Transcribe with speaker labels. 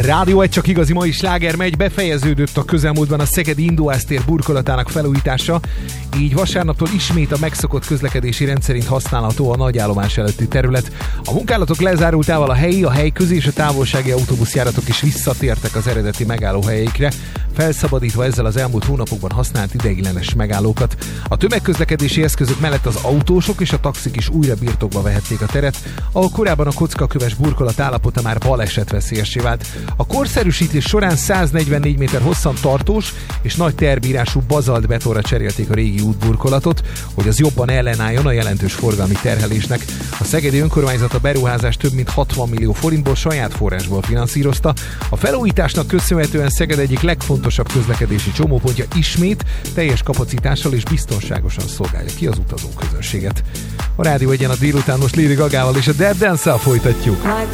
Speaker 1: Rádió egy csak igazi mai sláger megy, befejeződött a közelmúltban a Szegedi Indoáztér burkolatának felújítása, így vasárnaptól ismét a megszokott közlekedési rendszerint használható a nagyállomás előtti terület. A munkálatok lezárultával a helyközi és a távolsági autóbuszjáratok is visszatértek az eredeti megállóhelyeikre, felszabadítva ezzel az elmúlt hónapokban használt ideiglenes megállókat. A tömegközlekedési eszközök mellett az autósok és a taxik is újra birtokba vehették a teret, ahol korábban a kockaköves burkolat állapota már balesetveszélyessé vált. A korszerűsítés során 144 méter hosszan tartós és nagy terbírású bazalt betonra cserélték a régi útburkolatot, hogy az jobban ellenálljon a jelentős forgalmi terhelésnek. A szegedi önkormányzat a beruházást több mint 60 millió forintból saját forrásból finanszírozta. A felújításnak köszönhetően Szeged egyik legfontosabb közlekedési csomópontja ismét teljes kapacitással és biztonságosan szolgálja ki az utazóközönséget. A Rádió Egyen a délután most Lady Gagával és a Dead Dance-szel folytatjuk.